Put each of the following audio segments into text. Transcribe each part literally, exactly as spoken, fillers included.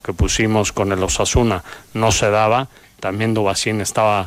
que pusimos con el Osasuna no se daba, también Dubacín estaba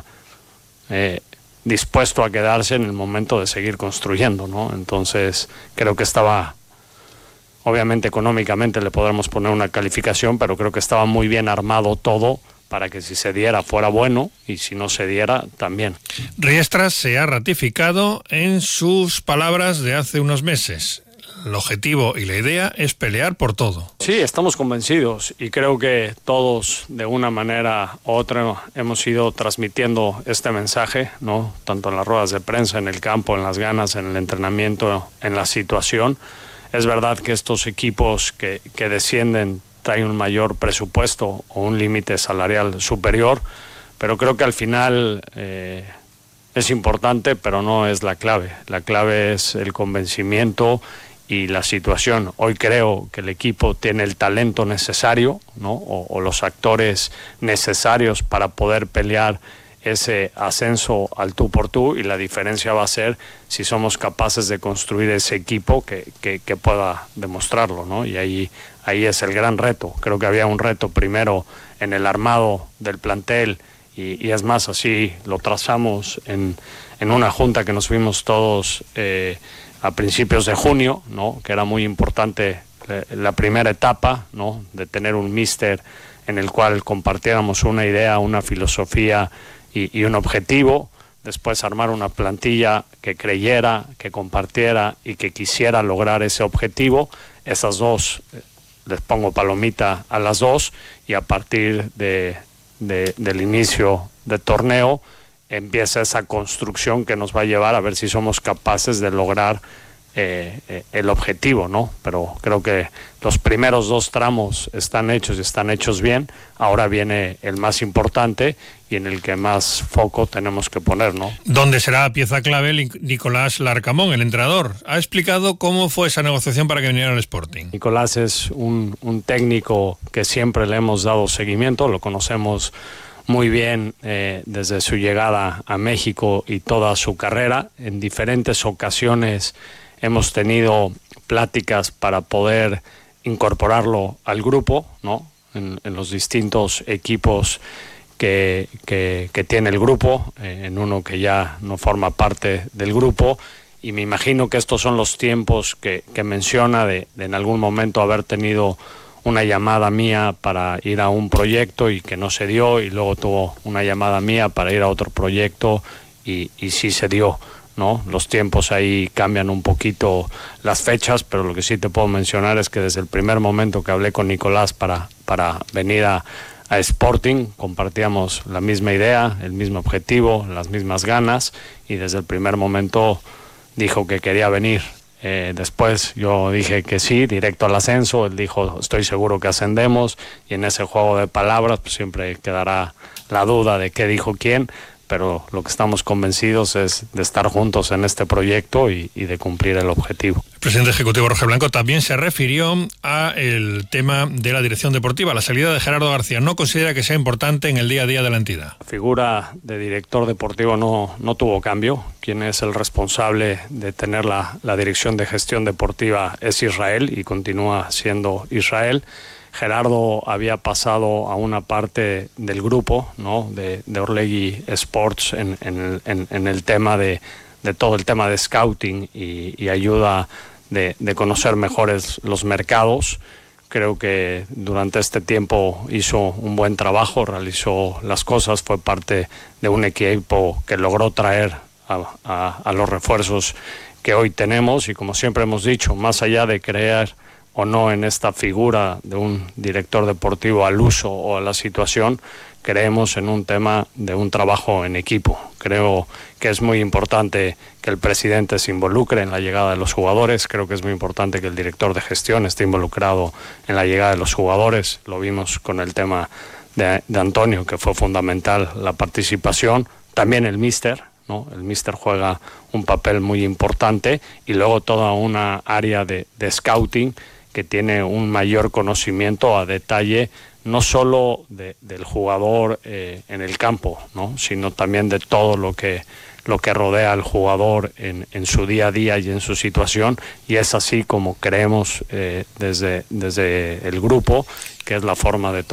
eh, dispuesto a quedarse en el momento de seguir construyendo, ¿no? Entonces creo que estaba, obviamente económicamente le podremos poner una calificación, pero creo que estaba muy bien armado todo para que si se diera fuera bueno y si no se diera también. Riestra se ha ratificado en sus palabras de hace unos meses. El objetivo y la idea es pelear por todo. Sí, estamos convencidos y creo que todos de una manera u otra hemos ido transmitiendo este mensaje, ¿no? Tanto en las ruedas de prensa, en el campo, en las ganas, en el entrenamiento, en la situación. Es verdad que estos equipos que, que descienden traen un mayor presupuesto o un límite salarial superior, pero creo que al final eh, es importante, pero no es la clave. La clave es el convencimiento y la situación. Hoy creo que el equipo tiene el talento necesario, ¿no? o, o los actores necesarios para poder pelear ese ascenso al tú por tú, y la diferencia va a ser si somos capaces de construir ese equipo que, que, que pueda demostrarlo, ¿no? Y ahí, ahí es el gran reto. Creo que había un reto primero en el armado del plantel, y, y es más, así lo trazamos en, en una junta que nos fuimos todos eh, a principios de junio, ¿no? Que era muy importante la primera etapa, ¿no? De tener un míster en el cual compartiéramos una idea, una filosofía y, y un objetivo. Después armar una plantilla que creyera, que compartiera y que quisiera lograr ese objetivo. Esas dos, les pongo palomita a las dos, y a partir de, de, del inicio del torneo empieza esa construcción que nos va a llevar a ver si somos capaces de lograr eh, eh, el objetivo, ¿no? Pero creo que los primeros dos tramos están hechos y están hechos bien. Ahora viene el más importante y en el que más foco tenemos que poner, ¿no? ¿Dónde será pieza clave Nicolás Larcamón, el entrenador? Ha explicado cómo fue esa negociación para que viniera al Sporting. Nicolás es un, un técnico que siempre le hemos dado seguimiento, lo conocemos muy bien eh, desde su llegada a México y toda su carrera. En diferentes ocasiones hemos tenido pláticas para poder incorporarlo al grupo, ¿no? En, en los distintos equipos que, que, que tiene el grupo, eh, en uno que ya no forma parte del grupo, y me imagino que estos son los tiempos que, que menciona de, de en algún momento haber tenido una llamada mía para ir a un proyecto y que no se dio, y luego tuvo una llamada mía para ir a otro proyecto y, y sí se dio, ¿no? Los tiempos ahí cambian un poquito las fechas, pero lo que sí te puedo mencionar es que desde el primer momento que hablé con Nicolás para, para venir a, a Sporting, compartíamos la misma idea, el mismo objetivo, las mismas ganas, y desde el primer momento dijo que quería venir. Eh, después yo dije que sí, directo al ascenso. Él dijo, estoy seguro que ascendemos, y en ese juego de palabras pues siempre quedará la duda de qué dijo quién, pero lo que estamos convencidos es de estar juntos en este proyecto y, y de cumplir el objetivo. El presidente ejecutivo Rojiblanco también se refirió a el tema de la dirección deportiva. La salida de Gerardo García no considera que sea importante en el día a día de la entidad. La figura de director deportivo no, no tuvo cambio. Quien es el responsable de tener la, la dirección de gestión deportiva es Israel, y continúa siendo Israel. Gerardo había pasado a una parte del grupo, ¿no? de, de Orlegui Sports en, en, en, en el tema de, de todo el tema de scouting y, y ayuda de, de conocer mejores los mercados. Creo que durante este tiempo hizo un buen trabajo, realizó las cosas, fue parte de un equipo que logró traer a, a, a los refuerzos que hoy tenemos, y como siempre hemos dicho, más allá de crear o no en esta figura de un director deportivo al uso o a la situación, creemos en un tema de un trabajo en equipo. Creo que es muy importante que el presidente se involucre en la llegada de los jugadores. Creo que es muy importante que el director de gestión esté involucrado en la llegada de los jugadores. Lo vimos con el tema de, de Antonio, que fue fundamental la participación. También el míster, ¿no? El míster juega un papel muy importante, y luego toda una área de, de scouting que tiene un mayor conocimiento a detalle, no solo de, del jugador eh, en el campo, ¿no? Sino también de todo lo que, lo que rodea al jugador en, en su día a día y en su situación, y es así como creemos eh, desde, desde el grupo que es la forma de tomar